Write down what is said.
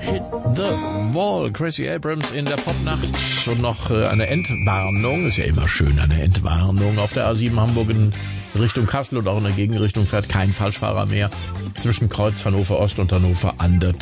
Hit the Wall. Gracie Abrams in der Popnacht. Und noch eine Entwarnung. Ist ja immer schön, eine Entwarnung. Auf der A7 Hamburg in Richtung Kassel und auch in der Gegenrichtung fährt kein Falschfahrer mehr. Zwischen Kreuz Hannover Ost und Hannover an der